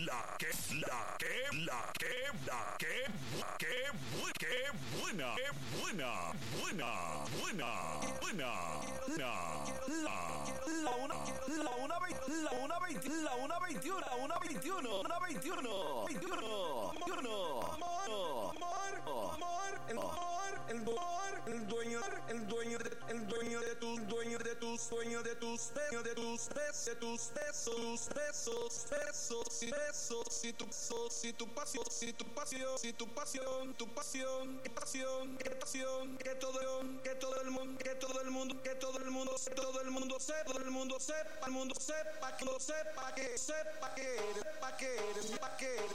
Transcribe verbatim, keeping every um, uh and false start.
la que, la que, la que, la que, que, bu- que buena, que buena, buena, buena, buena, la, la, La una, la una, veinte, la una, veinte, la una veintiuno, la una veintiuno, una veintiuno, veintiuno, veintiuno, Amor, amor, amor, el amor, el amor, el dueño, el dueño de, el dueño de tus, dueño de tus, dueño de tus, dueño de tus besos, de tus besos, besos, besos, y besos, y tu besos, y tu pasión, y tu pasión, y tu pasión, tu pasión, qué pasión, qué pasión, que todo, que todo el mundo, que todo el mundo, que todo el mundo, todo el mundo sepa, todo el mundo sepa, el mundo sepa, que lo sepa, que sepa que eres, sepa que eres, sepa que eres,